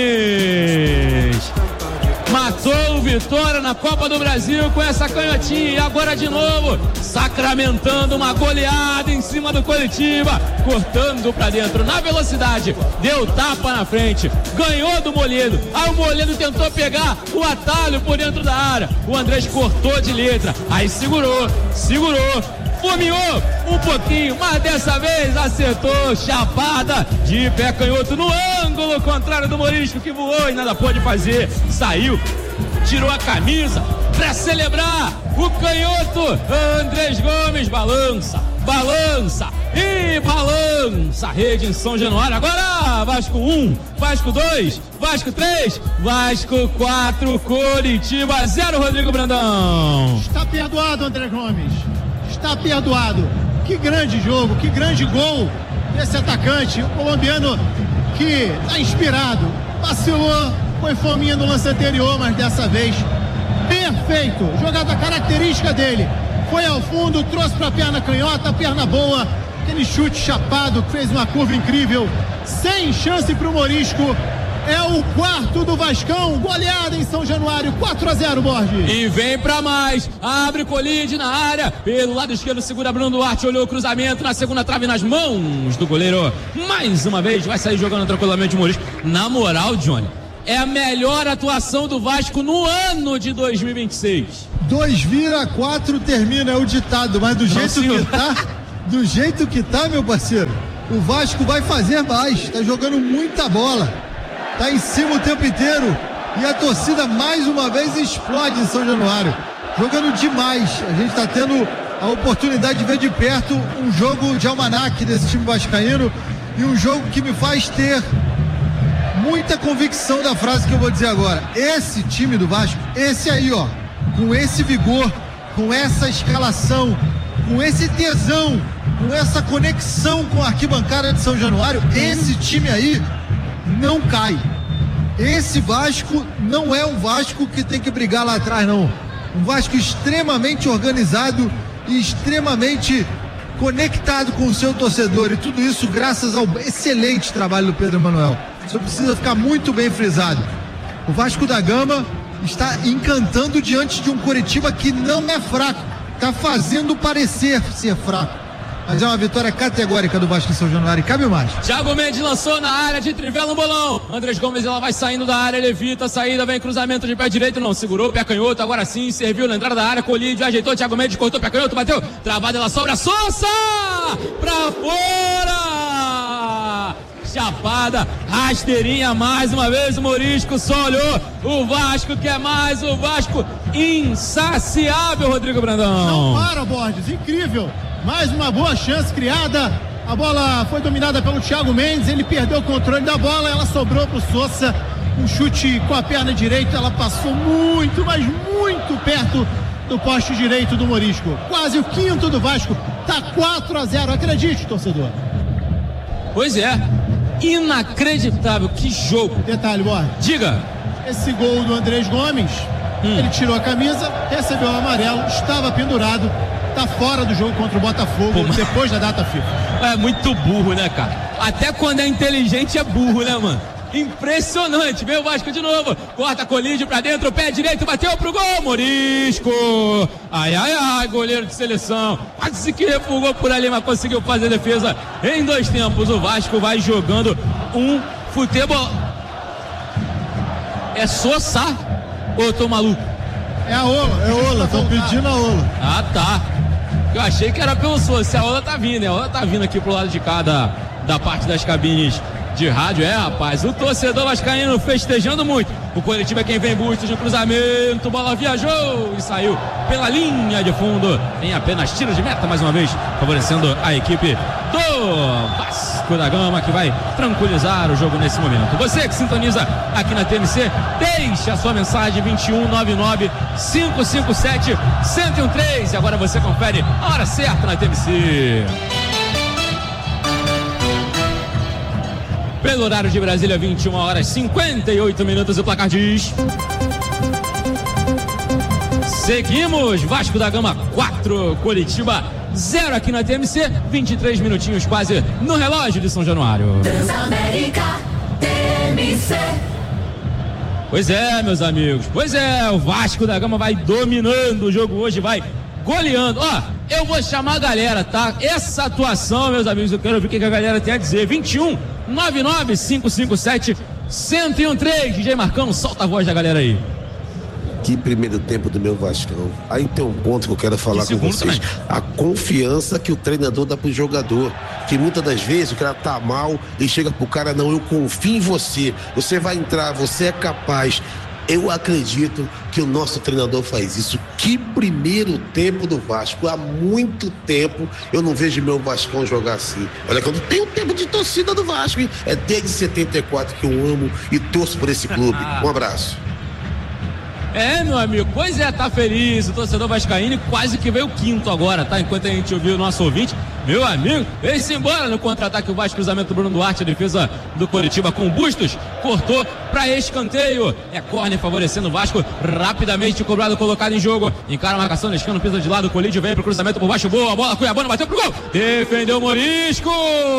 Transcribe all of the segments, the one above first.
Matou o Vitória na Copa do Brasil com essa canhotinha e agora de novo sacramentando uma goleada em cima do Coritiba, cortando pra dentro na velocidade, deu tapa na frente, ganhou do Moledo, aí o Moledo tentou pegar o atalho por dentro da área, o Andrés cortou de letra, aí segurou, fomeou um pouquinho, mas dessa vez acertou, chapada de pé canhoto no ângulo contrário do Morisco, que voou e nada pôde fazer, saiu, tirou a camisa pra celebrar o canhoto. Andrés Gomes balança a rede em São Januário. Agora Vasco 1, Vasco 2, Vasco 3, Vasco 4, Coritiba 0, Rodrigo Brandão. Está perdoado, Andrés Gomes, está perdoado. Que grande jogo, que grande gol desse atacante, o colombiano que está inspirado, vacilou, foi fominha no lance anterior, mas dessa vez perfeito, jogada característica dele, foi ao fundo, trouxe para a perna canhota, perna boa, aquele chute chapado que fez uma curva incrível, sem chance para o Morisco. É o quarto do Vascão, goleada em São Januário, 4-0, Borges. E vem pra mais, abre Colide na área, pelo lado esquerdo segura Bruno Duarte, olhou o cruzamento na segunda trave nas mãos do goleiro. Mais uma vez, vai sair jogando tranquilamente o Morisco. Na moral, Johnny, é a melhor atuação do Vasco no ano de 2026. 2 vira, 4 termina, é o ditado, mas do jeito que tá, meu parceiro, o Vasco vai fazer mais, tá jogando muita bola. Tá em cima o tempo inteiro e a torcida mais uma vez explode em São Januário, jogando demais. A gente tá tendo a oportunidade de ver de perto um jogo de almanaque desse time vascaíno e um jogo que me faz ter muita convicção da frase que eu vou dizer agora. Esse time do Vasco, esse aí, ó, com esse vigor, com essa escalação, com esse tesão, com essa conexão com a arquibancada de São Januário, esse time aí não cai. Esse Vasco não é um Vasco que tem que brigar lá atrás, não. Um Vasco extremamente organizado e extremamente conectado com o seu torcedor, e tudo isso graças ao excelente trabalho do Pedro Emanuel. Isso precisa ficar muito bem frisado. O Vasco da Gama está encantando diante de um Coritiba que não é fraco, está fazendo parecer ser fraco. Mas é uma vitória categórica do Vasco em São Januário, e cabe mais. Thiago Mendes lançou na área de trivela um bolão. Andrés Gomes, ela vai saindo da área, ele evita a saída, vem cruzamento de pé direito, não, segurou o pé canhoto, agora sim, serviu na entrada da área, Colídio, ajeitou, Thiago Mendes, cortou o pé canhoto, bateu, travada, ela sobra, Sousa! Pra fora! Chapada, rasteirinha mais uma vez, o Morisco só olhou, o Vasco quer mais, o Vasco insaciável, Rodrigo Brandão. Não para, Borges, incrível. Mais uma boa chance criada. A bola foi dominada pelo Thiago Mendes. Ele perdeu o controle da bola. Ela sobrou pro Sousa. Um chute com a perna direita. Ela passou muito, mas muito perto do poste direito do Morisco. Quase o quinto do Vasco. Tá 4-0. Acredite, torcedor. Pois é. Inacreditável. Que jogo. Detalhe, Borges. Diga. Esse gol do Andrés Gomes. Ele tirou a camisa, recebeu o amarelo, estava pendurado. Tá fora do jogo contra o Botafogo. Pô, depois da data FIFA. É muito burro, né, cara? Até quando é inteligente é burro, né, mano? Impressionante, veio o Vasco de novo, corta Colídio pra dentro, pé direito, bateu pro gol, Morisco, ai, goleiro de seleção, quase que refugou por ali, mas conseguiu fazer a defesa em 2 tempos. O Vasco vai jogando um futebol. É Sousa ou eu tô maluco? É a Ola. É Ola, estão pedindo a Ola. Ah, tá. Eu achei que era pelo Sousa. A Ola tá vindo, a Ola tá vindo aqui pro lado de cá da parte das cabines de rádio. É, rapaz, o torcedor vascaíno festejando muito. O Coritiba é quem vem Bustos no cruzamento, bola viajou e saiu pela linha de fundo. Em apenas tiro de meta mais uma vez, favorecendo a equipe do Vasco da Gama, que vai tranquilizar o jogo nesse momento. Você que sintoniza aqui na TMC, deixe a sua mensagem 2199-557-1013. E agora você confere a hora certa na TMC. Pelo horário de Brasília, 21h58, o placar diz... Seguimos, Vasco da Gama 4, Coritiba 0 aqui na TMC, 23 minutinhos quase no relógio de São Januário. Transamérica, TMC. Pois é, meus amigos, pois é, o Vasco da Gama vai dominando o jogo hoje, vai goleando. Ó, eu vou chamar a galera, tá? Essa atuação, meus amigos, eu quero ver o que a galera tem a dizer. 21 99 557 1013. DJ Marcão, solta a voz da galera aí. Que primeiro tempo do meu Vascão. Aí tem um ponto que eu quero falar com vocês. Também. A confiança que o treinador dá pro jogador. Que muitas das vezes o cara tá mal e chega pro cara, não, eu confio em você. Você vai entrar, você é capaz. Eu acredito que o nosso treinador faz isso. Que primeiro tempo do Vasco. Há muito tempo eu não vejo meu Vascão jogar assim. Olha, quando tem o tempo de torcida do Vasco, hein? É desde 74 que eu amo e torço por esse clube. Um abraço. É, meu amigo, pois é, tá feliz o torcedor vascaíno, quase que veio o quinto agora, tá? Enquanto a gente ouviu o nosso ouvinte, meu amigo, veio-se embora no contra-ataque o Vasco, cruzamento do Bruno Duarte, a defesa do Coritiba com Bustos, cortou pra escanteio, é córner favorecendo o Vasco, rapidamente cobrado, colocado em jogo, encara a marcação, Lescano pisa de lado, Colídio vem pro cruzamento por baixo, boa bola, Cuiabano bateu pro gol, defendeu o Morisco,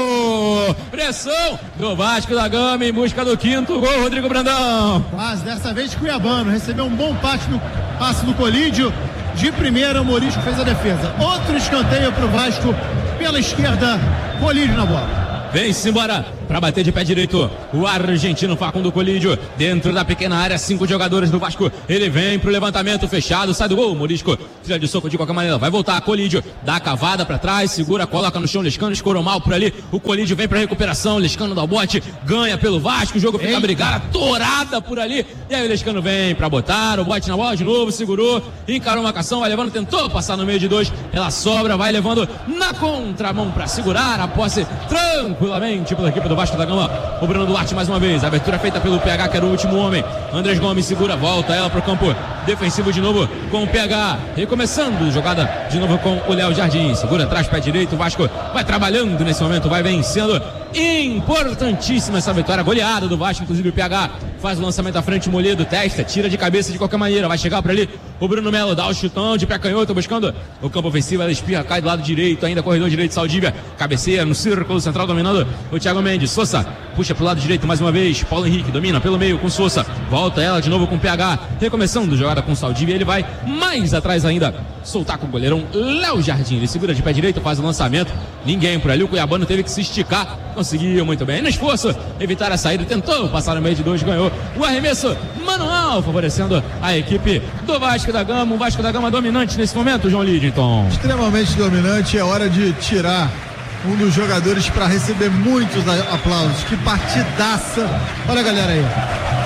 pressão do Vasco da Gama em busca do quinto gol, Rodrigo Brandão. Mas dessa vez Cuiabano recebeu um bom passe do Colídio, de primeira o Morisco fez a defesa, outro escanteio pro Vasco, pela esquerda, Colídio na bola. Vem-se embora para bater de pé direito o argentino Facundo Colídio, dentro da pequena área, 5 jogadores do Vasco, ele vem pro levantamento fechado, sai do gol, Morisco tira de soco de qualquer maneira, vai voltar, Colídio dá a cavada para trás, segura, coloca no chão, Lescano escorou mal por ali, o Colídio vem pra recuperação, Lescano dá o bote, ganha pelo Vasco, o jogo fica brigado, torada por ali, e aí o Lescano vem pra botar o bote na bola de novo, segurou, encarou a marcação, vai levando, tentou passar no meio de 2, ela sobra, vai levando na contramão pra segurar a posse tranquilamente pela equipe do Vasco da Gama, o Bruno Duarte mais uma vez, a abertura feita pelo PH, que era o último homem, Andrés Gomes segura, volta ela pro campo defensivo de novo com o PH, recomeçando jogada de novo com o Léo Jardim, segura atrás, pé direito, o Vasco vai trabalhando nesse momento, vai vencendo, importantíssima essa vitória, goleada do Vasco, inclusive o PH faz o lançamento à frente, Moledo testa, tira de cabeça de qualquer maneira, vai chegar por ali, o Bruno Melo dá o chutão de pé canhoto, buscando o campo ofensivo, ela espirra, cai do lado direito, ainda corredor direito, Saldívia, cabeceia no círculo central, dominando o Thiago Mendes, Sousa puxa pro lado direito mais uma vez, Paulo Henrique domina pelo meio com Sousa, volta ela de novo com o PH, recomeçando jogada com Saldívia, ele vai mais atrás ainda, soltar com o goleirão Léo Jardim, ele segura de pé direito, faz o lançamento, ninguém por ali, o Cuiabano teve que se esticar, conseguiu muito bem, no esforço, evitar a saída, tentou passar no meio de 2, ganhou o arremesso manual, favorecendo a equipe do Vasco da Gama, o Vasco da Gama dominante nesse momento, João Lidington. Extremamente dominante, é hora de tirar um dos jogadores para receber muitos aplausos, que partidaça, olha a galera aí.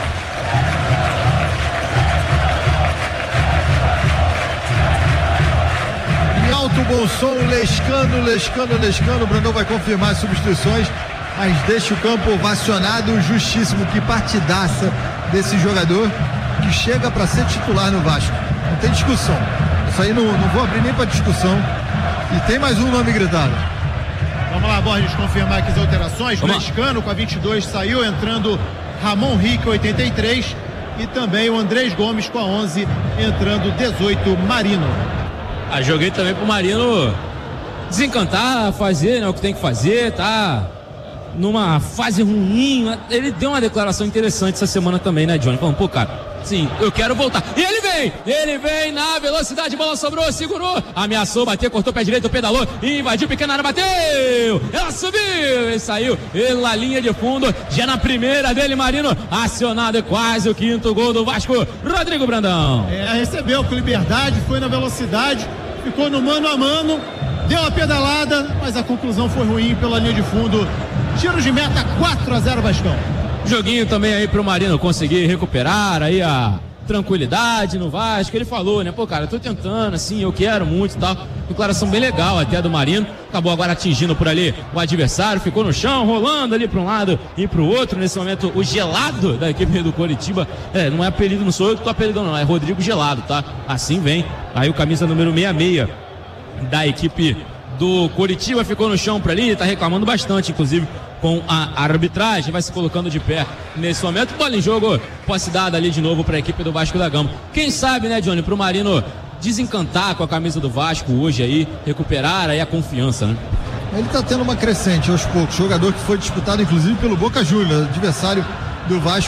Alto bom som, Lescano, o Brandão vai confirmar as substituições, mas deixa o campo ovacionado, justíssimo, que partidaça desse jogador que chega para ser titular no Vasco, não tem discussão, isso aí não vou abrir nem para discussão, e tem mais um nome gritado. Vamos lá, Borges, confirmar aqui as alterações, Lescano com a 22 saiu, entrando Ramon Rique 83 e também o Andrés Gomes com a 11, entrando 18 Marino. Joguei também pro Marino desencantar, fazer, né, o que tem que fazer, tá numa fase ruim. Ele deu uma declaração interessante essa semana também, né, Johnny? Falando, pô, cara, sim, eu quero voltar. E ele vem na velocidade, bola sobrou, segurou, ameaçou, bateu, cortou o pé direito, pedalou, invadiu, pequena área, bateu, ela subiu e saiu pela linha de fundo, já na primeira dele, Marino, acionado, quase o quinto gol do Vasco, Rodrigo Brandão. Recebeu com liberdade, foi na velocidade, ficou no mano a mano, deu a pedalada, mas a conclusão foi ruim pela linha de fundo. Tiro de meta, 4-0 Vascão. Joguinho também aí pro Marino conseguir recuperar aí a tranquilidade no Vasco. Ele falou, né, pô, cara, eu tô tentando, assim, eu quero muito e tal. Declaração bem legal até do Marino. Acabou agora atingindo por ali o adversário, ficou no chão, rolando ali para um lado e pro outro. Nesse momento, o Gelado da equipe do Coritiba, não é apelido, não sou eu que tô apelidando, não, é Rodrigo Gelado, tá? Assim vem. Aí o camisa número 66 da equipe do Coritiba ficou no chão por ali, tá reclamando bastante, inclusive, com a arbitragem, vai se colocando de pé nesse momento. Bola em jogo, posse dada ali de novo para a equipe do Vasco da Gama. Quem sabe, né, Johnny, pro Marino desencantar com a camisa do Vasco hoje aí, recuperar aí a confiança, né? Ele tá tendo uma crescente aos poucos, jogador que foi disputado inclusive pelo Boca Juniors, adversário do Vasco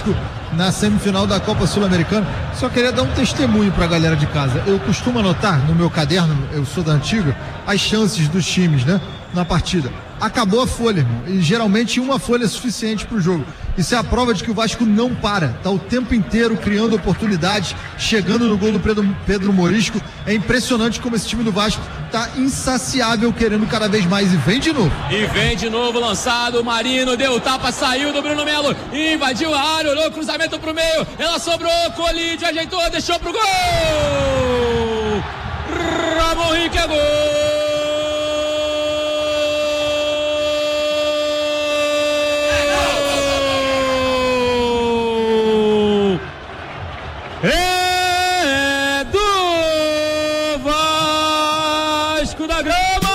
na semifinal da Copa Sul-Americana. Só queria dar um testemunho pra galera de casa. Eu costumo anotar no meu caderno, eu sou da antiga, as chances dos times, né, na partida. Acabou a folha, irmão, e geralmente uma folha é suficiente pro jogo. Isso é a prova de que o Vasco não para, tá o tempo inteiro criando oportunidades, chegando no gol do Pedro Morisco. É impressionante como esse time do Vasco tá insaciável, querendo cada vez mais, e vem de novo. E vem de novo lançado, o Marino deu o tapa, saiu do Bruno Melo, invadiu a área, olhou o cruzamento pro meio, ela sobrou, Colide ajeitou, deixou pro gol! Ramon Henrique é gol! É do Vasco da Gama!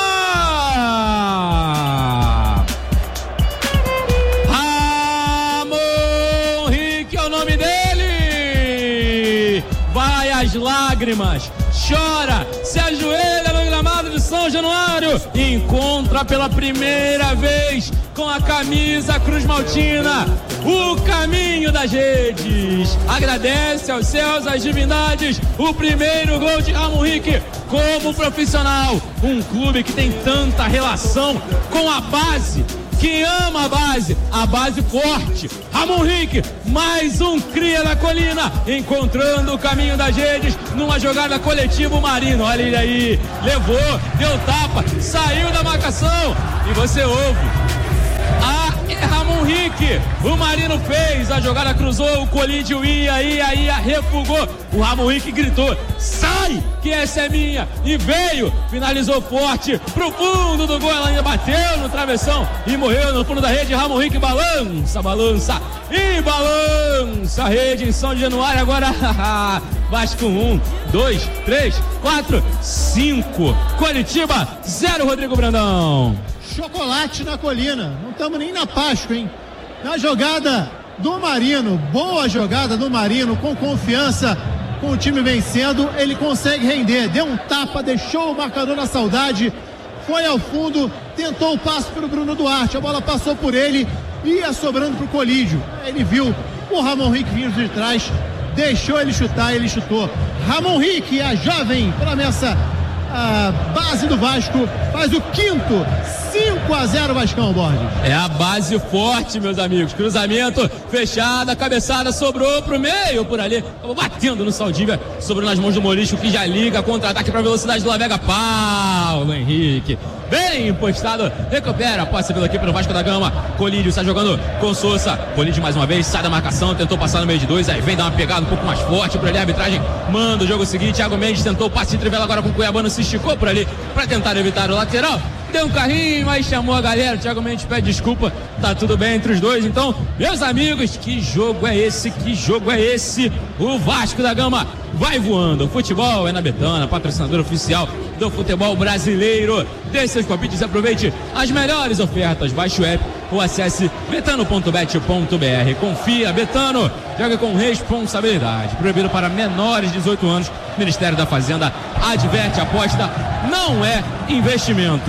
Ramon Henrique é o nome dele! Vai às lágrimas, chora, se ajoelha no gramado de São Januário, encontra pela primeira vez com a camisa Cruz Maltina o caminho das redes, agradece aos céus, às divindades, o primeiro gol de Ramon Henrique como profissional, um clube que tem tanta relação com a base, que ama a base forte. Ramon Henrique, mais um cria da colina, encontrando o caminho das redes, numa jogada coletiva. O Marino, olha ele aí, levou, deu tapa, saiu da marcação, e você ouve. Ramon Henrique, o Marino fez, a jogada cruzou, o Colídio ia, refugou, o Ramon Henrique gritou, sai, que essa é minha, e veio, finalizou forte, pro fundo do gol, ela ainda bateu no travessão, e morreu no fundo da rede. Ramon Henrique balança, e balança a rede em São Januário. Agora, Vasco 1, 2, 3, 4, 5, Coritiba 0, Rodrigo Brandão. Chocolate na colina, não estamos nem na Páscoa, hein? Na jogada do Marino, boa jogada do Marino, com confiança, com o time vencendo, ele consegue render, deu um tapa, deixou o marcador na saudade, foi ao fundo, tentou o passe para o Bruno Duarte, a bola passou por ele, ia sobrando para o Colídio, ele viu o Ramon Henrique vindo de trás, deixou ele chutar, ele chutou. Ramon Henrique, a jovem promessa, a base do Vasco, faz o quinto, 5-0 Vascão, Borges. É a base forte, meus amigos. Cruzamento, fechada, cabeçada, sobrou pro meio, por ali. Batendo no Saldívia, sobrou nas mãos do Morisco, que já liga, contra-ataque pra velocidade do Lavega. Paulo Henrique, bem postado, recupera a posse pelo aqui pelo Vasco da Gama. Colídio está jogando com Sousa. Colídio mais uma vez, sai da marcação, tentou passar no meio de dois, aí vem dar uma pegada um pouco mais forte por ali. A arbitragem manda o jogo seguinte. Thiago Mendes tentou o passe de trivela agora com o Cuiabano, se esticou por ali pra tentar evitar o lateral. Deu um carrinho, mas chamou a galera. Thiago Mendes pede desculpa, tá tudo bem entre os dois. Então, meus amigos, que jogo é esse? O Vasco da Gama vai voando. O futebol é na Betana, patrocinador oficial do futebol brasileiro. Dê seus palpites e aproveite as melhores ofertas. Baixe o app ou acesse betano.bet.br. Confia, Betano, joga com responsabilidade. Proibido para menores de 18 anos. Ministério da Fazenda adverte, aposta não é investimento.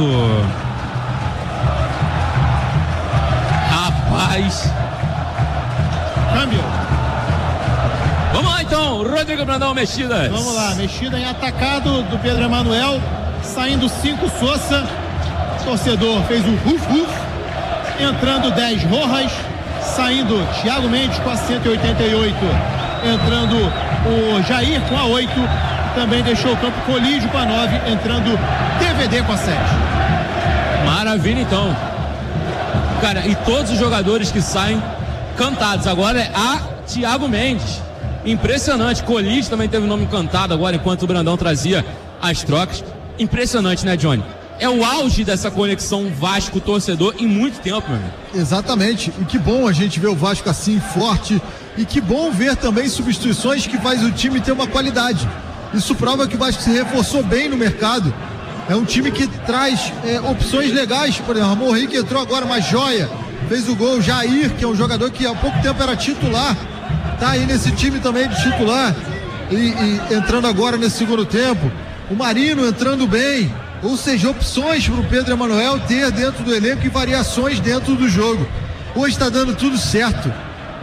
Rapaz. Câmbio. Vamos lá então, Rodrigo Brandão, mexidas. Vamos lá, mexida em atacado do Pedro Emanuel, saindo 5 Sousa, torcedor fez o ruf, entrando 10 Rojas, saindo Thiago Mendes com a 188, entrando o Jair com a 8, também deixou o campo Colídio com a 9, entrando DVD com a 7. Maravilha então. Cara, e todos os jogadores que saem cantados, agora é a Thiago Mendes. Impressionante, Colídio também teve o nome cantado agora enquanto o Brandão trazia as trocas. Impressionante, né, Johnny? É o auge dessa conexão Vasco-torcedor em muito tempo, meu amigo. Exatamente, e que bom a gente ver o Vasco assim, forte, e que bom ver também substituições que faz o time ter uma qualidade. Isso prova que o Vasco se reforçou bem no mercado. É um time que traz opções legais, por exemplo, Ramon Henrique entrou agora, uma joia, fez o gol. Jair, que é um jogador que há pouco tempo era titular, tá aí nesse time também de titular e entrando agora nesse segundo tempo. O Marino entrando bem, ou seja, opções para o Pedro Emanuel ter dentro do elenco e variações dentro do jogo. Hoje está dando tudo certo.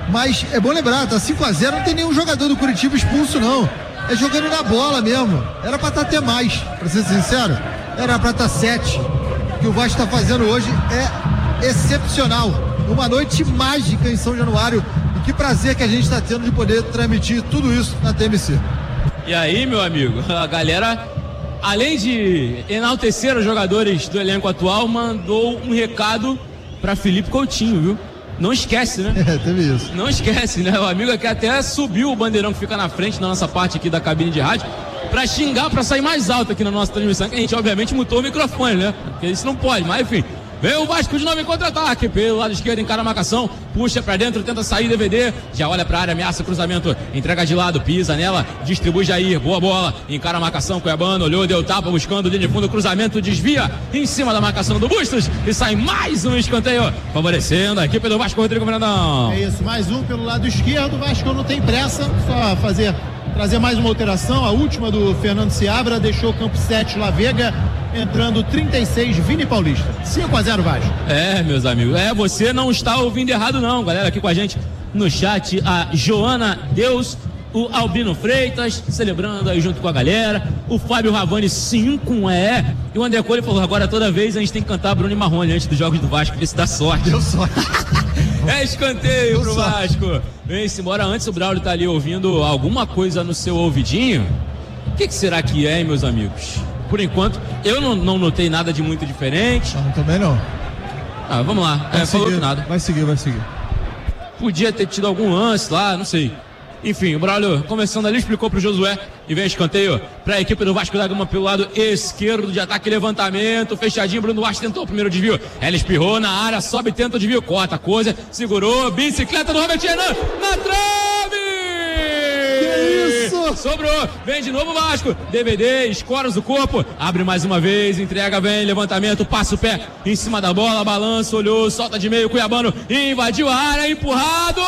Mas é bom lembrar, tá 5-0, não tem nenhum jogador do Curitiba expulso, não. É jogando na bola mesmo. Era pra estar até mais, pra ser sincero. Era pra estar 7. O que o Vasco tá fazendo hoje é excepcional. Uma noite mágica em São Januário. E que prazer que a gente tá tendo de poder transmitir tudo isso na TMC. E aí, meu amigo, a galera, além de enaltecer os jogadores do elenco atual, mandou um recado pra Felipe Coutinho, viu? Não esquece, né? Teve isso. Não esquece, né? O amigo aqui até subiu o bandeirão que fica na frente, na nossa parte aqui da cabine de rádio, pra xingar, pra sair mais alto aqui na nossa transmissão, que a gente obviamente mutou o microfone, né? Porque isso não pode, mas enfim. Vem o Vasco de novo em contra-ataque, pelo lado esquerdo, encara a marcação, puxa pra dentro, tenta sair, DVD, já olha pra área, ameaça cruzamento, entrega de lado, pisa nela, distribui Jair, boa bola, encara a marcação, Cuiabano, olhou, deu tapa, buscando linha de fundo, cruzamento, desvia em cima da marcação do Bustos e sai mais um escanteio, favorecendo a equipe do Vasco, Rodrigo Brandão. É isso, mais um pelo lado esquerdo, o Vasco não tem pressa, só trazer mais uma alteração, a última do Fernando Seabra, deixou o campo 7 La Vega, entrando 36, Vini Paulista. 5-0 Vasco. É, meus amigos, você não está ouvindo errado não, galera, aqui com a gente no chat, a Joana Deus, o Albino Freitas, celebrando aí junto com a galera, o Fábio Ravani, 5, e o André Cole falou, agora toda vez a gente tem que cantar Bruno e Marrone antes dos jogos do Vasco, porque isso dá sorte. Deu sorte. É escanteio pro Vasco. Vem-se embora, antes o Braulio tá ali ouvindo alguma coisa no seu ouvidinho. O que será que é, hein, meus amigos? Por enquanto, eu não notei nada de muito diferente. Não, também não. Vamos lá. Falou que nada. Vai seguir. Podia ter tido algum lance lá, não sei. Enfim, o Braulio, começando ali, explicou pro Josué e vem escanteio pra equipe do Vasco da Gama pelo lado esquerdo de ataque, levantamento, fechadinho, Bruno Duarte tentou o primeiro desvio, ela espirrou na área, sobe, tenta o desvio, corta a coisa, segurou, bicicleta do Robert Renan, na trave! Que isso? Sobrou, vem de novo o Vasco, DVD, escoras do corpo, abre mais uma vez, entrega, vem, levantamento, passa o pé em cima da bola, balança, olhou, solta de meio, Cuiabano, invadiu a área, empurrado!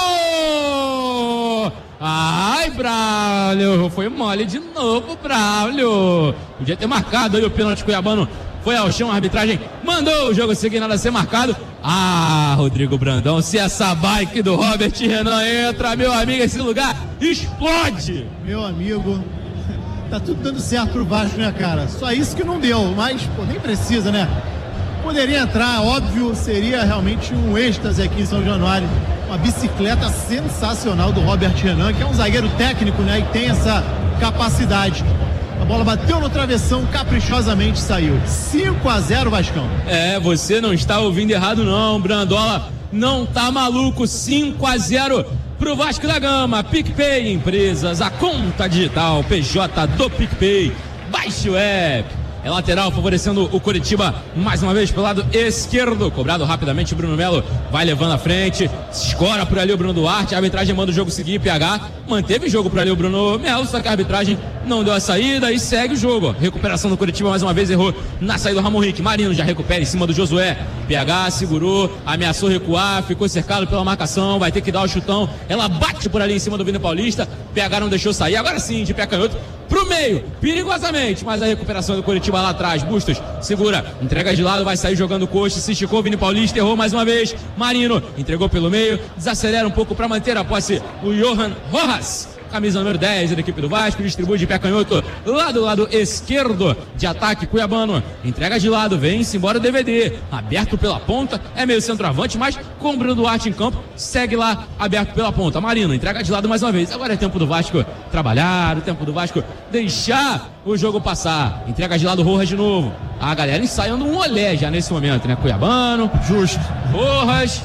Ai, Braulio, foi mole de novo, Braulio. Podia ter marcado aí o pênalti, Cuiabano foi ao chão, a arbitragem mandou o jogo seguir, nada a ser marcado. Rodrigo Brandão, se essa bike do Robert Renan entra, meu amigo, esse lugar explode. Meu amigo, tá tudo dando certo pro Vasco, né, cara? Só isso que não deu, mas, nem precisa, né? Poderia entrar, óbvio, seria realmente um êxtase aqui em São Januário. Uma bicicleta sensacional do Robert Renan, que é um zagueiro técnico, né? E tem essa capacidade. A bola bateu no travessão, caprichosamente saiu. 5-0 Vascão. Você não está ouvindo errado não, Brandola não tá maluco. 5-0 pro Vasco da Gama. PicPay Empresas, a conta digital PJ do PicPay. Baixe o app. É lateral, favorecendo o Curitiba mais uma vez pelo lado esquerdo. Cobrado rapidamente, o Bruno Melo vai levando à frente. Escora por ali o Bruno Duarte. A arbitragem manda o jogo seguir. PH manteve o jogo por ali o Bruno Melo, só que a arbitragem não deu a saída e segue o jogo. Recuperação do Curitiba mais uma vez, errou na saída do Ramon Henrique. Marino já recupera em cima do Josué. PH segurou, ameaçou recuar, ficou cercado pela marcação, vai ter que dar o chutão. Ela bate por ali em cima do Vini Paulista. PH não deixou sair. Agora sim, de pé canhoto pro meio, perigosamente, mas a recuperação do Curitiba lá atrás, Bustos segura, entrega de lado, vai sair jogando coxa, se esticou, Vini Paulista errou mais uma vez, Marino entregou pelo meio, desacelera um pouco para manter a posse o Johan Rojas, camisa número 10 da equipe do Vasco, distribui de pé canhoto lá do lado esquerdo de ataque, Cuiabano entrega de lado, vem-se embora o DVD, aberto pela ponta, é meio centroavante, mas com o Bruno Duarte em campo, segue lá aberto pela ponta, Marino entrega de lado mais uma vez, agora é tempo do Vasco trabalhar, o tempo do Vasco deixar o jogo passar, entrega de lado Rojas de novo, a galera ensaiando um olé já nesse momento, né, Cuiabano, justo, Rojas,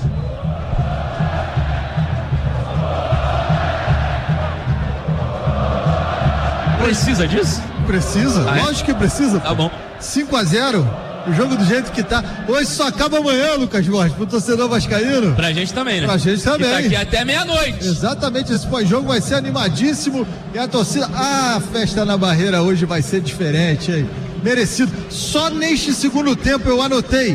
precisa disso? Precisa, lógico que precisa. Tá bom. 5-0, o jogo do jeito que tá. Hoje só acaba amanhã, Lucas Borges, pro torcedor vascaíno. Pra gente também, né? Pra gente também. Que tá aqui até meia-noite. Exatamente, esse pós-jogo vai ser animadíssimo. E a torcida, a festa na barreira hoje vai ser diferente, hein? Merecido. Só neste segundo tempo eu anotei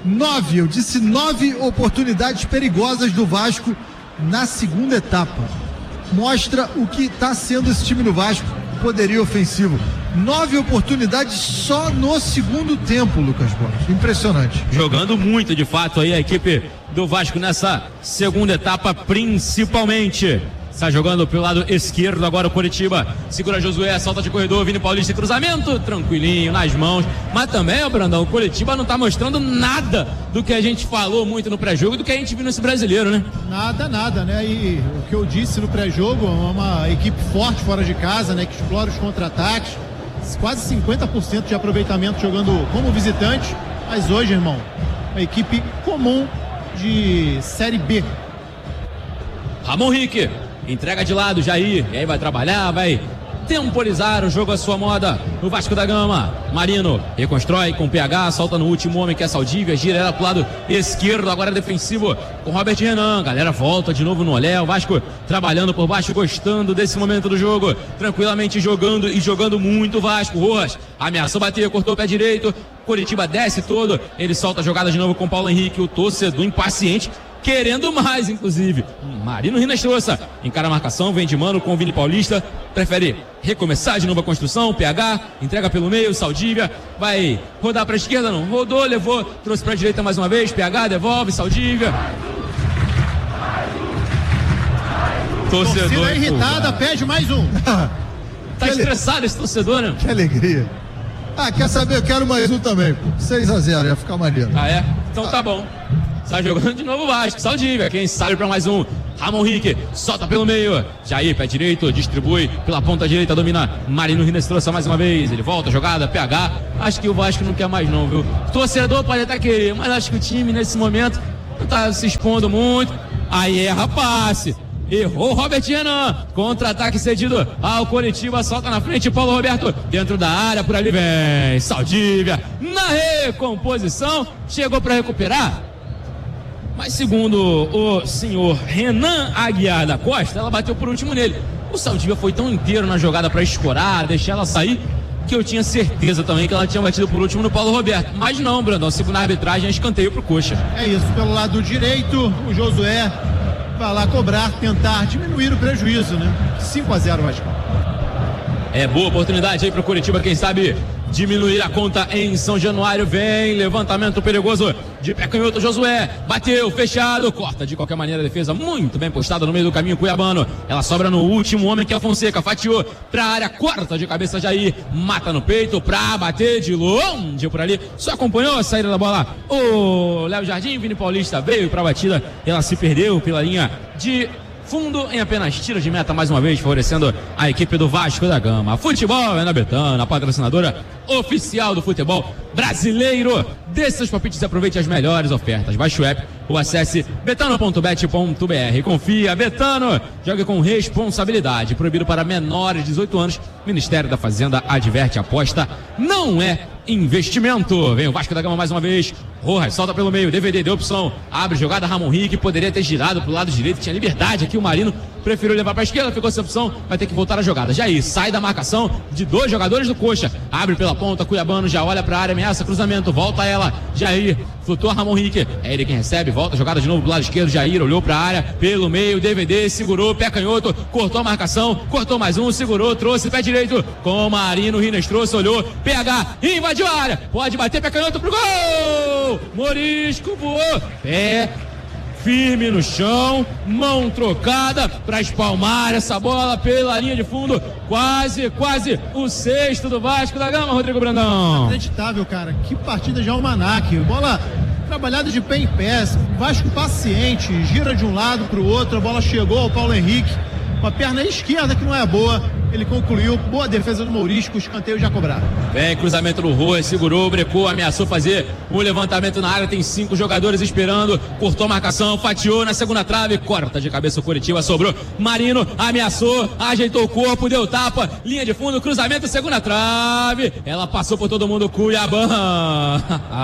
9 oportunidades perigosas do Vasco na segunda etapa. Mostra o que está sendo esse time do Vasco. poderio ofensivo. 9 oportunidades só no segundo tempo, Lucas Borges. Impressionante. Jogando muito, de fato, aí a equipe do Vasco nessa segunda etapa, principalmente. Está jogando pelo lado esquerdo agora o Coritiba. Segura Josué, solta de corredor, Vini Paulista, cruzamento, tranquilinho, nas mãos. Mas também, Brandão, o Coritiba não está mostrando nada do que a gente falou muito no pré-jogo, do que a gente viu nesse brasileiro, né? Nada, né? E o que eu disse no pré-jogo, uma equipe forte fora de casa, né? Que explora os contra-ataques. Quase 50% de aproveitamento jogando como visitante. Mas hoje, irmão, uma equipe comum de Série B. Ramon Henrique. Entrega de lado, Jair, e aí vai trabalhar, vai temporizar o jogo à sua moda. O Vasco da Gama, Marino reconstrói com PH, solta no último homem que é Saldívia, gira ela pro lado esquerdo, agora defensivo com Robert Renan. Galera volta de novo no olé, o Vasco trabalhando por baixo, gostando desse momento do jogo, tranquilamente jogando e jogando muito o Vasco. Rojas ameaçou bater, cortou o pé direito, Coritiba desce todo, ele solta a jogada de novo com Paulo Henrique, o torcedor impaciente, querendo mais, inclusive. Marino Rinestrosa encara a marcação, vem de mano com o Vini Paulista, prefere recomeçar de novo a construção. PH entrega pelo meio, Saldívia vai rodar para a esquerda, não rodou, levou, trouxe para a direita mais uma vez. PH devolve, Saldívia. Torcida irritada, pede mais um. Tá estressado esse torcedor, né? Que alegria. Quer saber? Eu quero mais um também. 6-0, ia ficar maneiro. É? Então tá bom. Está jogando de novo o Vasco, Saldívia, quem sabe para mais um. Ramon Henrique, solta pelo meio, Jair, pé direito, distribui pela ponta direita, domina Marino Rinestrosa mais uma vez, ele volta, jogada, PH, acho que o Vasco não quer mais não, viu? O torcedor pode até querer, mas acho que o time nesse momento não tá se expondo muito. Aí erra passe, errou o Robert Renan, contra-ataque cedido ao Coritiba, solta na frente, Paulo Roberto, dentro da área, por ali vem Saldívia, na recomposição, chegou para recuperar. Mas segundo o senhor Renan Aguiar da Costa, ela bateu por último nele. O Saldívia foi tão inteiro na jogada para escorar, deixar ela sair, que eu tinha certeza também que ela tinha batido por último no Paulo Roberto. Mas não, Brandão, segundo a arbitragem, é escanteio pro Coxa. É isso, pelo lado direito, o Josué vai lá cobrar, tentar diminuir o prejuízo, né? 5-0, Vasco. É boa oportunidade aí pro Coritiba, quem sabe diminuir a conta em São Januário. Vem, levantamento perigoso de pé canhoto, Josué, bateu, fechado, corta de qualquer maneira a defesa, muito bem postada no meio do caminho, cuiabano, ela sobra no último homem que é o Fonseca, fatiou pra área, corta de cabeça Jair, mata no peito pra bater de longe por ali, só acompanhou a saída da bola o Léo Jardim, Vini Paulista veio pra batida, ela se perdeu pela linha de fundo em apenas tiros de meta mais uma vez, favorecendo a equipe do Vasco da Gama. Futebol é na Betano, a patrocinadora oficial do futebol brasileiro. Dê seus palpites e aproveite as melhores ofertas. Baixe o app ou acesse betano.bet.br. Confia, Betano, jogue com responsabilidade. Proibido para menores de 18 anos. Ministério da Fazenda adverte, aposta não é investimento. Vem o Vasco da Gama mais uma vez. Rojas solta pelo meio, DVD deu opção, abre jogada, Ramon Henrique poderia ter girado pro lado direito, tinha liberdade aqui, o Marino preferiu levar para a esquerda, ficou sem opção, vai ter que voltar a jogada. Jair sai da marcação de dois jogadores do Coxa, abre pela ponta, cuiabano já olha para a área, ameaça, cruzamento, volta ela, Jair, flutua Ramon Henrique, é ele quem recebe, volta a jogada de novo do lado esquerdo, Jair olhou para a área, pelo meio, DVD, segurou, pé canhoto, cortou a marcação, cortou mais um, segurou, trouxe pé direito, com Marino Rinestrosa, olhou, PH, invadiu a área, pode bater, pé canhoto pro gol! Morisco voou, pé firme no chão, mão trocada para espalmar essa bola pela linha de fundo, quase o sexto do Vasco da Gama, Rodrigo Brandão. Inacreditável, cara, que partida de almanaque, bola trabalhada de pé em pé, Vasco paciente, gira de um lado para o outro, a bola chegou ao Paulo Henrique, com a perna esquerda que não é boa, ele concluiu, boa defesa do Mourisco, o escanteio já cobrado. Vem, cruzamento do Rua, segurou, brecou, ameaçou fazer um levantamento na área, tem 5 jogadores esperando, cortou a marcação, fatiou na segunda trave, corta de cabeça o Coritiba, sobrou, Marino, ameaçou, ajeitou o corpo, deu tapa, linha de fundo, cruzamento, segunda trave, ela passou por todo mundo, Cuiabá.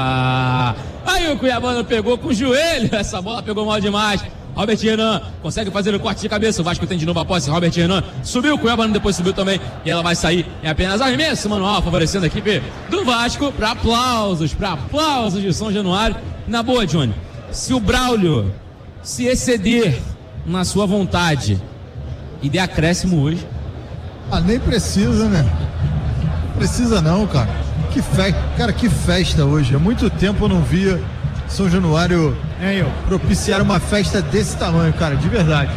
Aí o Cuiabano pegou com o joelho, essa bola pegou mal demais. Robert Renan consegue fazer o corte de cabeça, o Vasco tem de novo a posse, Robert Renan subiu, o Cuiabano depois subiu também, e ela vai sair em apenas arremesso manual, favorecendo a equipe do Vasco para aplausos de São Januário. Na boa, Johnny, se o Braulio se exceder na sua vontade e der acréscimo hoje, Nem precisa, né? Precisa não, cara. Que festa hoje. Há muito tempo eu não via São Januário propiciar uma festa desse tamanho, cara, de verdade.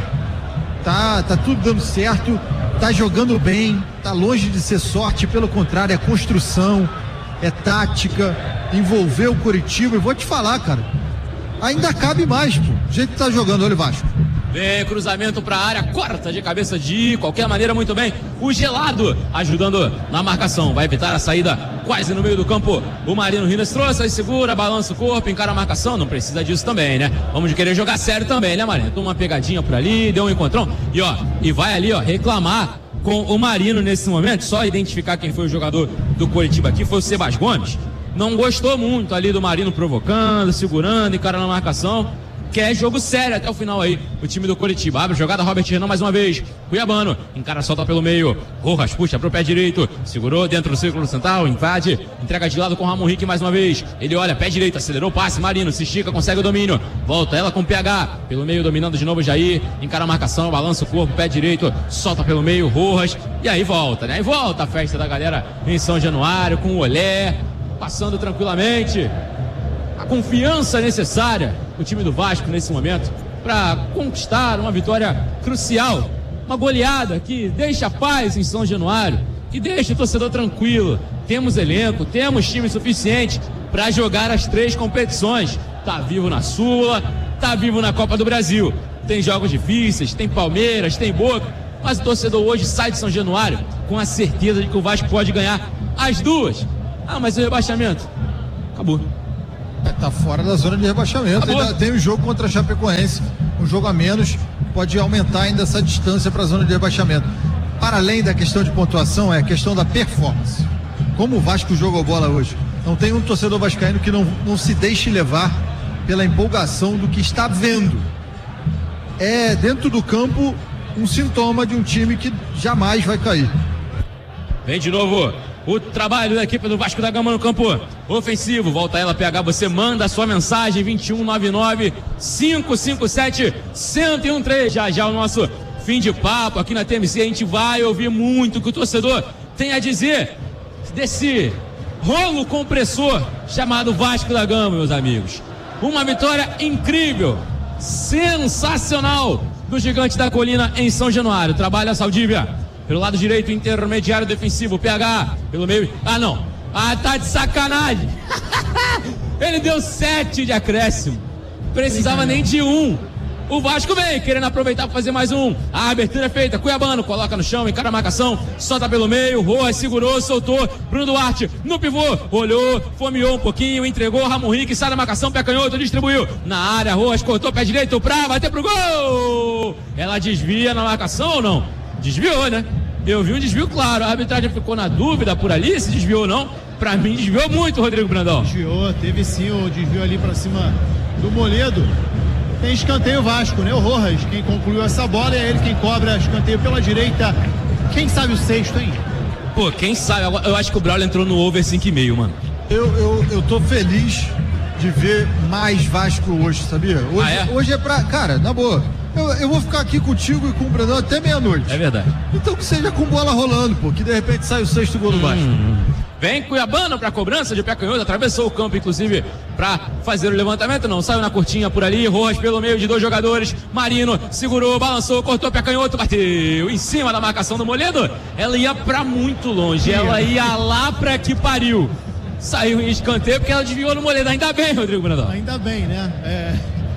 Tá tudo dando certo, tá jogando bem, tá longe de ser sorte, pelo contrário, é construção, é tática, envolver o Coritiba. E vou te falar, cara, ainda cabe mais, pô. Do jeito que tá jogando, olha o Vasco. Vem, cruzamento pra área, corta de cabeça de qualquer maneira, muito bem. O Gelado ajudando na marcação, vai evitar a saída quase no meio do campo. O Marino Rinas trouxe, aí segura, balança o corpo, encara a marcação, não precisa disso também, né? Vamos de querer jogar sério também, né, Marino? Toma uma pegadinha por ali, deu um encontrão e vai ali, reclamar com o Marino nesse momento, só identificar quem foi o jogador do Coritiba aqui, foi o Sebas Gomes. Não gostou muito ali do Marino provocando, segurando, encarando a marcação. Quer jogo sério até o final aí, o time do Coritiba. Abre jogada, Robert Renan mais uma vez. Cuiabano, encara, solta pelo meio. Rojas puxa pro pé direito, segurou dentro do círculo central, invade, entrega de lado com o Ramon Rick mais uma vez. Ele olha, pé direito, acelerou o passe, Marino se estica, consegue o domínio. Volta ela com o PH, pelo meio dominando de novo Jair. Encara a marcação, balança o corpo, pé direito, solta pelo meio, Rojas. E aí volta, né? E volta a festa da galera em São Januário, com o olé, passando tranquilamente. A confiança necessária o time do Vasco nesse momento para conquistar uma vitória crucial, uma goleada que deixa a paz em São Januário, que deixa o torcedor tranquilo. Temos elenco, temos time suficiente para jogar as 3 competições. Tá vivo na Sula, tá vivo na Copa do Brasil. Tem jogos difíceis, tem Palmeiras, tem Boca, mas o torcedor hoje sai de São Januário com a certeza de que o Vasco pode ganhar as 2. Mas o rebaixamento acabou. Tá fora da zona de rebaixamento. Ainda tem o jogo contra a Chapecoense, um jogo a menos, pode aumentar ainda essa distância para a zona de rebaixamento. Para além da questão de pontuação, é a questão da performance. Como o Vasco jogou bola hoje. Não tem um torcedor vascaíno que não se deixe levar pela empolgação do que está vendo. É dentro do campo um sintoma de um time que jamais vai cair. Vem de novo o trabalho da equipe do Vasco da Gama no campo ofensivo. Volta ela, PH, você manda a sua mensagem, 2199-557-1013. Já o nosso fim de papo aqui na TMC. A gente vai ouvir muito o que o torcedor tem a dizer desse rolo compressor chamado Vasco da Gama, meus amigos. Uma vitória incrível, sensacional do Gigante da Colina em São Januário. Trabalha a Saldívia pelo lado direito, intermediário defensivo, PH pelo meio. Tá de sacanagem. Ele deu 7 de acréscimo, precisava nem de 1. O Vasco vem querendo aproveitar para fazer mais um. A abertura é feita, Cuiabano coloca no chão, encara a marcação, solta pelo meio, Rojas segurou, soltou, Bruno Duarte no pivô, olhou, fomeou um pouquinho, entregou, Ramon Rick, sai da marcação, pé canhoto, distribuiu na área, Rojas cortou, pé direito pra bater pro gol. Ela desvia na marcação ou não? Desviou, né? Eu vi um desvio claro, a arbitragem ficou na dúvida por ali, se desviou ou não. Pra mim desviou muito, Rodrigo Brandão. Desviou, teve sim o desvio ali pra cima do Moledo. Tem escanteio Vasco, né? O Rojas, quem concluiu essa bola, é ele quem cobra escanteio pela direita. Quem sabe o sexto, hein? Pô, quem sabe? Eu acho que o Braulio entrou no over 5,5, mano. Eu tô feliz de ver mais Vasco hoje, sabia? Hoje é pra... Cara, na boa, eu vou ficar aqui contigo e com o Brandão até meia-noite. É verdade. Então que seja com bola rolando, pô, que de repente sai o 6º gol do Vasco. Vem Cuiabano pra cobrança de pé canhoto, atravessou o campo, inclusive, pra fazer o levantamento. Não, saiu na curtinha por ali, Rojas pelo meio de 2 jogadores, Marino segurou, balançou, cortou pé canhoto, bateu em cima da marcação do Moledo. Ela ia pra muito longe, ela ia lá pra que pariu. Saiu em escanteio porque ela desviou no Moledo. Ainda bem, Rodrigo Brandão. Ainda bem, né?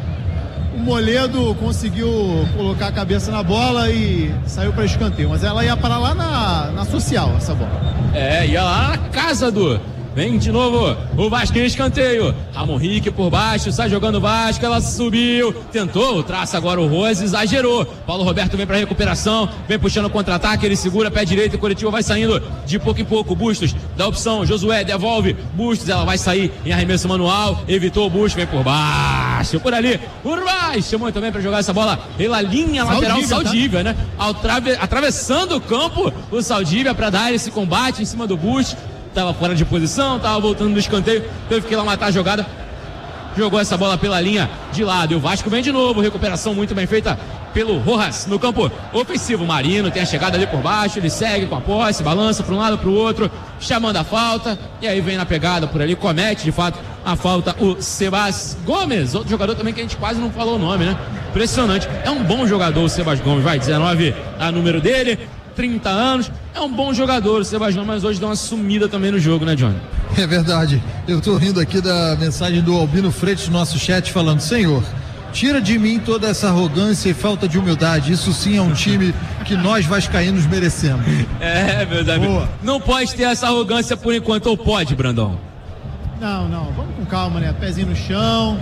O Moledo conseguiu colocar a cabeça na bola e saiu para escanteio, mas ela ia parar lá na social, essa bola. Ia lá na casa do... Vem de novo o Vasco em escanteio. Ramon Rick por baixo, sai jogando o Vasco, ela subiu, tentou, traça agora o Rose, exagerou. Paulo Roberto vem pra recuperação, vem puxando o contra-ataque, ele segura pé direito e o Coritiba vai saindo de pouco em pouco. Bustos dá opção, Josué devolve, Bustos, ela vai sair em arremesso manual, evitou o Bustos, vem por baixo, por ali, Urbaz chamou também pra jogar essa bola pela linha lateral, Saldívia, né? Atravessando o campo, o Saldívia pra dar esse combate em cima do Bustos. Tava fora de posição, tava voltando do escanteio, teve que ir lá matar a jogada, jogou essa bola pela linha de lado, e o Vasco vem de novo, recuperação muito bem feita pelo Rojas. No campo ofensivo, Marino tem a chegada ali por baixo, ele segue com a posse, balança para um lado para o outro, chamando a falta, e aí vem na pegada por ali, comete de fato a falta o Sebas Gomes, outro jogador também que a gente quase não falou o nome, né? Impressionante, é um bom jogador o Sebas Gomes, 19 a número dele, 30 anos, é um bom jogador o Sebas Gomes, mas hoje dá uma sumida também no jogo, né, Johnny? É verdade, eu tô rindo aqui da mensagem do Albino Freitas no nosso chat falando: Senhor, tira de mim toda essa arrogância e falta de humildade. Isso sim é um time que nós vascaínos merecemos. É, meus amigos. Não pode ter essa arrogância por enquanto, ou pode, Brandão? Não, vamos com calma, né? Pezinho no chão,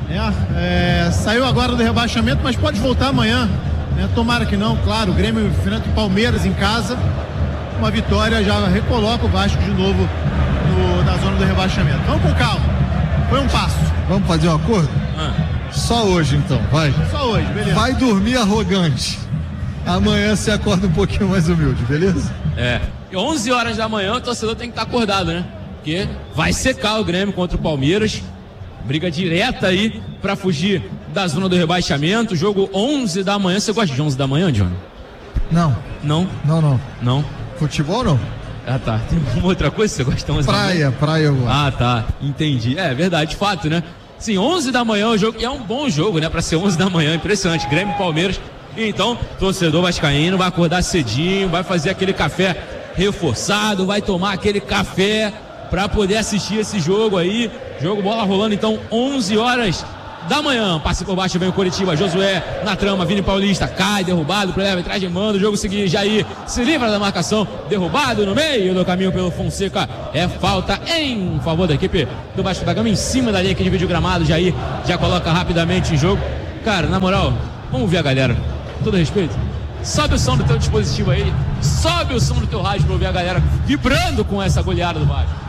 né? Saiu agora do rebaixamento, mas pode voltar amanhã, né? Tomara que não, claro. O Grêmio enfrenta o Palmeiras em casa. Uma vitória já recoloca o Vasco de novo na zona do rebaixamento. Vamos com calma. Foi um passo. Vamos fazer um acordo? Só hoje então, vai. Só hoje, beleza. Vai dormir arrogante. Amanhã você acorda um pouquinho mais humilde, beleza? E 11 horas da manhã o torcedor tem que estar acordado, né? Porque vai secar o Grêmio contra o Palmeiras. Briga direta aí pra fugir da zona do rebaixamento. Jogo 11 da manhã. Você gosta de 11 da manhã, John? Não. Não? Não? Futebol não? Ah, tá. Tem alguma outra coisa que você gosta de 11 da manhã? Praia eu gosto. Ah, tá. Entendi. É verdade, de fato, né? Sim, 11 da manhã o jogo, e é um bom jogo, né? Pra ser 11 da manhã, impressionante. Grêmio e Palmeiras. Então, torcedor vascaíno vai acordar cedinho, vai fazer aquele café reforçado, vai tomar aquele café pra poder assistir esse jogo aí. Jogo, bola rolando, então, 11 horas da manhã. Passe por baixo, vem o Coritiba, Josué na trama, Vini Paulista, cai, derrubado, problema, arbitragem manda, o jogo seguinte, Jair se livra da marcação, derrubado no meio do caminho pelo Fonseca, é falta em favor da equipe do Vasco da Gama, em cima da linha que divide o gramado. Jair já coloca rapidamente em jogo. Cara, na moral, vamos ver a galera, com todo respeito, sobe o som do teu dispositivo aí, sobe o som do teu rádio pra ouvir a galera vibrando com essa goleada do Vasco.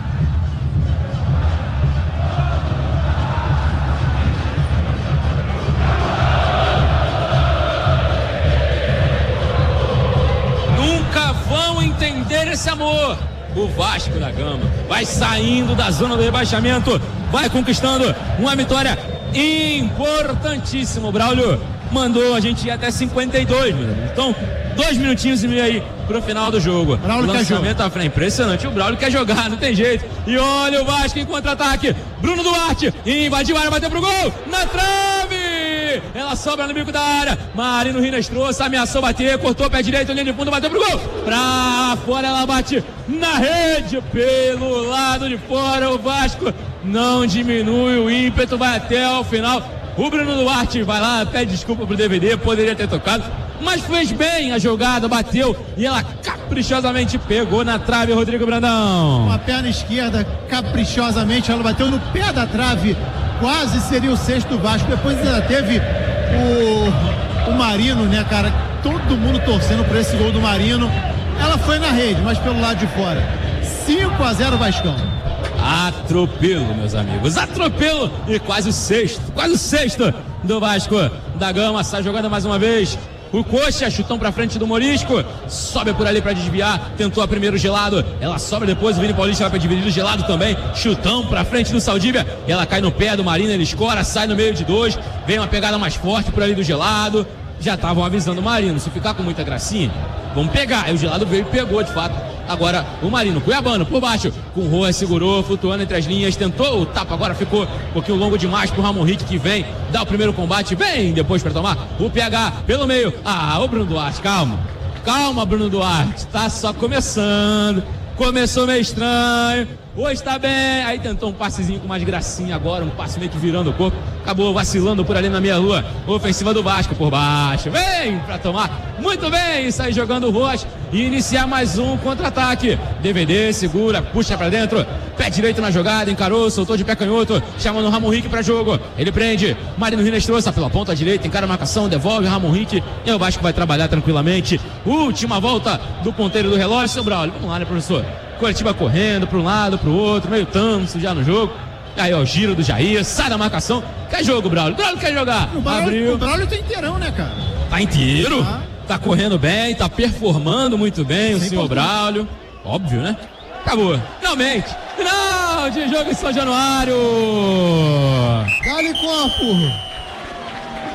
Vão entender esse amor. O Vasco da Gama vai saindo da zona do rebaixamento, vai conquistando uma vitória importantíssima. O Braulio mandou a gente ir até 52, meu Deus. Então, 2 minutinhos e meio aí pro final do jogo. Braulio lançamento à frente, impressionante. O Braulio quer jogar, não tem jeito. E olha o Vasco em contra-ataque. Bruno Duarte invadiu a área, bateu pro gol. Na trave! Ela sobra no bico da área. Marino Rines trouxe, ameaçou bater, cortou o pé direito, linha de fundo, bateu pro gol. Pra fora, ela bate na rede pelo lado de fora. O Vasco não diminui o ímpeto, vai até o final. O Bruno Duarte vai lá, pede desculpa pro DVD, poderia ter tocado, mas fez bem a jogada, bateu e ela caprichosamente pegou na trave, Rodrigo Brandão. Com a perna esquerda, caprichosamente, ela bateu no pé da trave, quase seria o sexto do Vasco. Depois ainda teve o Marino, né, cara? Todo mundo torcendo por esse gol do Marino. Ela foi na rede, mas pelo lado de fora. 5-0 Vascão. Atropelo, meus amigos, atropelo e quase o sexto do Vasco da Gama. Sai jogando mais uma vez o Coxa, chutão pra frente do Morisco, sobe por ali pra desviar, tentou a primeiro Gelado, ela sobra depois, o Vini Paulista vai pra dividir o Gelado também, chutão pra frente do Saldívia, ela cai no pé do Marino, ele escora, sai no meio de 2, vem uma pegada mais forte por ali do Gelado. Já estavam avisando o Marino, se ficar com muita gracinha, vamos pegar. Aí o Gelado veio e pegou, de fato. Agora o Marino, Cuiabano, por baixo, com o Roa, segurou, flutuando entre as linhas, tentou o tapa, agora ficou um pouquinho longo demais pro Ramon Rick, que vem, dá o primeiro combate, vem depois para tomar o PH pelo meio. O Bruno Duarte, calma, Bruno Duarte, tá só começando, começou meio estranho, hoje tá bem, aí tentou um passezinho com mais gracinha agora, um passe meio que virando o corpo, acabou vacilando por ali na meia-lua, ofensiva do Vasco por baixo, vem pra tomar, muito bem, sair jogando o Roas e iniciar mais um contra-ataque. DVD, segura, puxa pra dentro, pé direito na jogada, encarou, soltou de pé canhoto, chamando o Ramon Rick pra jogo, ele prende, Marino Rines trouxe pela ponta direita, encara a marcação, devolve o Ramon Rick e o Vasco vai trabalhar tranquilamente. Última volta do ponteiro do relógio, seu Braulio, vamos lá, né, professor? Coritiba correndo pra um lado, pro outro, meio tanso já no jogo. Aí, ó, o giro do Jair, sai da marcação. Quer jogo, Braulio? Braulio quer jogar. O Braulio tá inteirão, né, cara? Tá inteiro? Tá correndo bem, tá performando muito bem o senhor Braulio. Óbvio, né? Acabou. Finalmente. Final de jogo em São Januário. Dá-lhe corpo.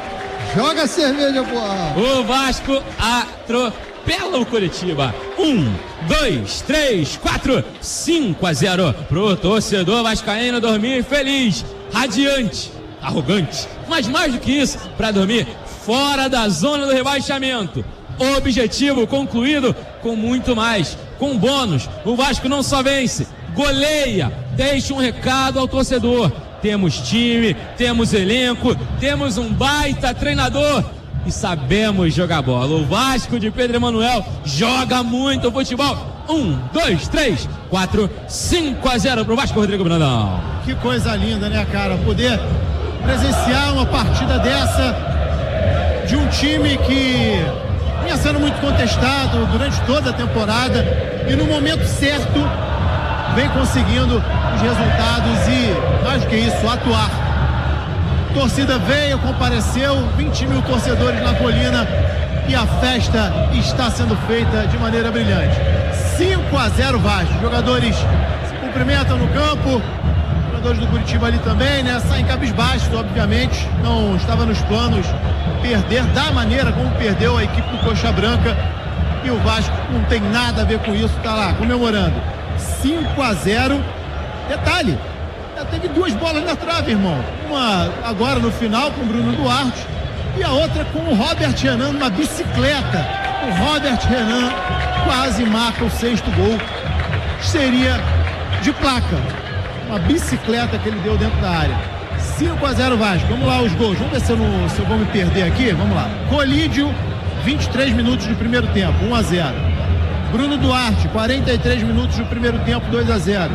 Joga a cerveja, porra. O Vasco atropela o Coritiba. 1, 2, 3, 4, 5-0 pro torcedor vascaíno dormir feliz, radiante, arrogante, mas mais do que isso, para dormir fora da zona do rebaixamento. Objetivo concluído com muito mais, com bônus. O Vasco não só vence, goleia, deixa um recado ao torcedor. Temos time, temos elenco, temos um baita treinador e sabemos jogar bola. O Vasco de Pedro Emanuel joga muito futebol. 1, 2, 3, 4, 5-0 pro Vasco, Rodrigo Brandão. Que coisa linda, né, cara? Poder presenciar uma partida dessa de um time que vinha sendo muito contestado durante toda a temporada e no momento certo vem conseguindo os resultados e, mais do que isso, atuar. A torcida veio, compareceu, 20 mil torcedores na colina e a festa está sendo feita de maneira brilhante. 5-0 Vasco. Jogadores se cumprimentam no campo, jogadores do Curitiba ali também, né? Saem cabisbaixos, obviamente. Não estava nos planos perder da maneira como perdeu a equipe do Coxa Branca e o Vasco não tem nada a ver com isso, tá lá comemorando. 5-0. Detalhe, já teve 2 bolas na trave, irmão. Uma agora no final com o Bruno Duarte e a outra com o Robert Renan numa bicicleta. O Robert Renan quase marca o 6º gol. Seria de placa. Uma bicicleta que ele deu dentro da área. 5-0 Vasco. Vamos lá os gols. Vamos ver se eu vou me perder aqui. Vamos lá. Colídio, 23 minutos do primeiro tempo, 1-0. Bruno Duarte, 43 minutos do primeiro tempo, 2-0.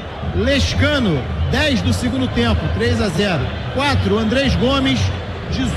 Lescano, 10 do segundo tempo, 3-0. 4, Andrés Gomes, 18.